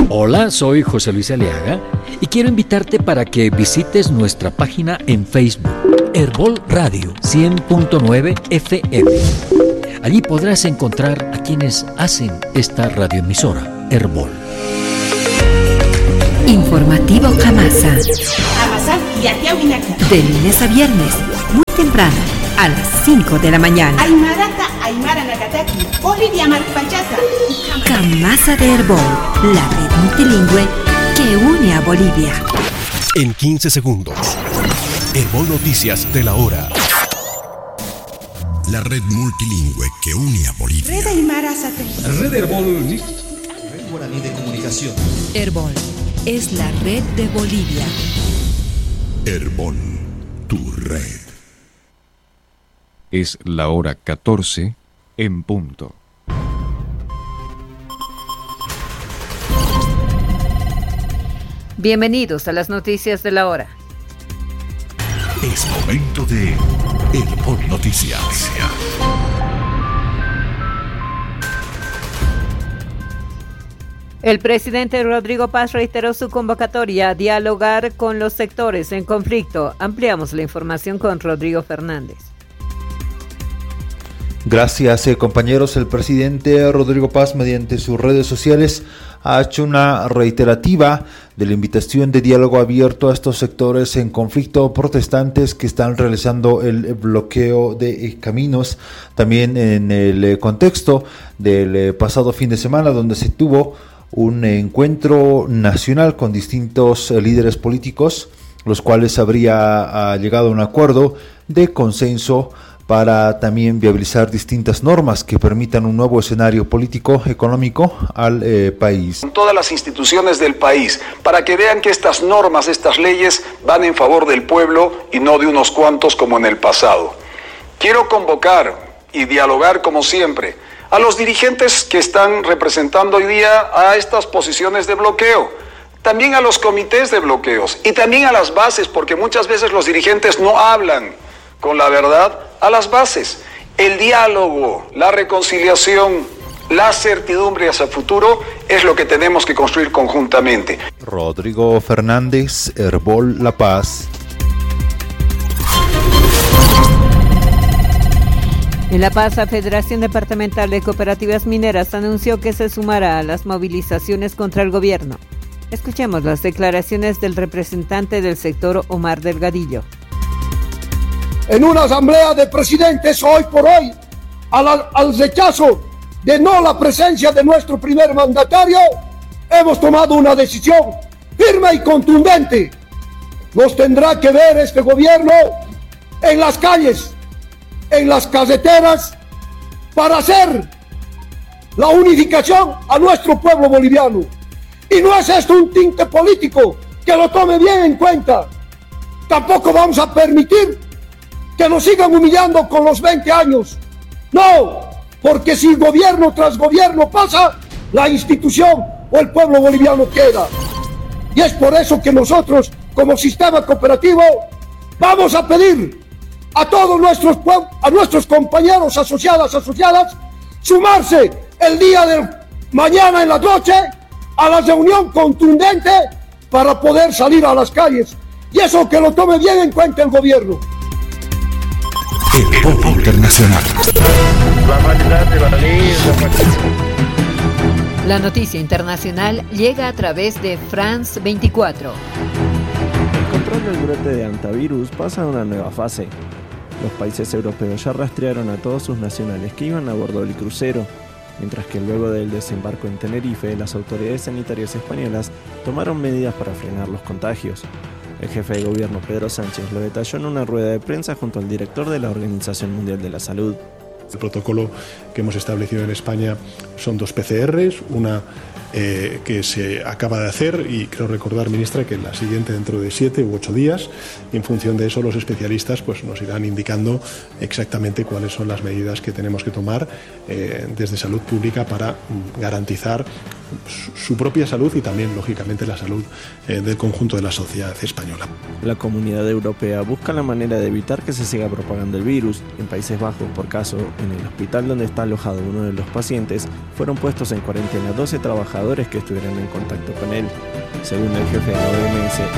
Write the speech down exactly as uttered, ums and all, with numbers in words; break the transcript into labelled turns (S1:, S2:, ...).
S1: Hola, soy José Luis Aliaga y quiero invitarte para que visites nuestra página en Facebook, Herbol Radio cien punto nueve F M. Allí podrás encontrar a quienes hacen esta radioemisora, Herbol.
S2: Informativo Kamasa. De lunes a viernes, muy temprano, a las cinco de la mañana. Kamasa de Herbol, la red multilingüe que une a Bolivia.
S3: En quince segundos, Herbol Noticias de la hora.
S4: La red multilingüe que une a Bolivia.
S5: Red Aymara Satélite.
S6: Red Herbol. Red Guaraní de Comunicación.
S2: Herbol es la red de Bolivia.
S4: Herbol, tu red.
S7: Es la hora catorce en punto.
S8: Bienvenidos a las noticias de la hora.
S4: Es momento de Herbol Noticias.
S8: El presidente Rodrigo Paz reiteró su convocatoria a dialogar con los sectores en conflicto. Ampliamos la información con Rodrigo Fernández.
S9: Gracias, eh, compañeros. El presidente Rodrigo Paz, mediante sus redes sociales, ha hecho una reiterativa de la invitación de diálogo abierto a estos sectores en conflicto protestantes que están realizando el bloqueo de eh, caminos. También en el eh, contexto del eh, pasado fin de semana, donde se tuvo un encuentro nacional con distintos eh, líderes políticos, los cuales habría ah, llegado a un acuerdo de consenso para también viabilizar distintas normas que permitan un nuevo escenario político, económico al eh, país.
S10: Todas las instituciones del país, para que vean que estas normas, estas leyes van en favor del pueblo y no de unos cuantos como en el pasado. Quiero convocar y dialogar como siempre a los dirigentes que están representando hoy día a estas posiciones de bloqueo, también a los comités de bloqueos y también a las bases, porque muchas veces los dirigentes no hablan con la verdad a las bases. El diálogo, la reconciliación, la certidumbre hacia el futuro es lo que tenemos que construir conjuntamente.
S9: Rodrigo Fernández, Herbol La Paz.
S8: En La Paz, la Federación Departamental de Cooperativas Mineras anunció que se sumará a las movilizaciones contra el gobierno. Escuchemos las declaraciones del representante del sector, Omar Delgadillo.
S11: En una asamblea de presidentes hoy por hoy, al, al rechazo de no la presencia de nuestro primer mandatario, hemos tomado una decisión firme y contundente. Nos tendrá que ver este gobierno en las calles, en las carreteras, para hacer la unificación a nuestro pueblo boliviano. Y no es esto un tinte político, que lo tome bien en cuenta. Tampoco vamos a permitir que nos sigan humillando con los veinte años. No, porque si gobierno tras gobierno pasa, la institución o el pueblo boliviano queda. Y es por eso que nosotros, como sistema cooperativo, vamos a pedir a todos nuestros, a nuestros compañeros asociadas, asociadas, sumarse el día de mañana en la noche a la reunión contundente para poder salir a las calles. Y eso que lo tome bien en cuenta el gobierno.
S4: El Pop Internacional.
S8: La noticia internacional llega a través de France veinticuatro.
S12: El control del brote de antivirus pasa a una nueva fase. Los países europeos ya rastrearon a todos sus nacionales que iban a bordo del crucero, mientras que luego del desembarco en Tenerife, las autoridades sanitarias españolas tomaron medidas para frenar los contagios. El jefe de gobierno Pedro Sánchez lo detalló en una rueda de prensa junto al director de la Organización Mundial de la Salud.
S13: El protocolo que hemos establecido en España son dos P C Rs, una eh, que se acaba de hacer y creo recordar, ministra, que la siguiente dentro de siete u ocho días, y en función de eso los especialistas pues, nos irán indicando exactamente cuáles son las medidas que tenemos que tomar eh, desde salud pública para garantizar su propia salud y también, lógicamente, la salud eh, del conjunto de la sociedad española.
S12: La Comunidad Europea busca la manera de evitar que se siga propagando el virus. En Países Bajos, por caso, en el hospital donde está alojado uno de los pacientes, fueron puestos en cuarentena doce trabajadores que estuvieran en contacto con él. Según el jefe de la O M S,